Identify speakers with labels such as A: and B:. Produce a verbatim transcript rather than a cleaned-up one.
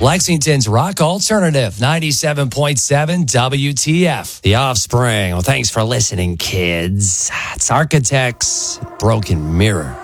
A: Lexington's Rock Alternative, ninety-seven point seven W T F. The Offspring. Well, thanks for listening, kids. It's Architects, Broken Mirror.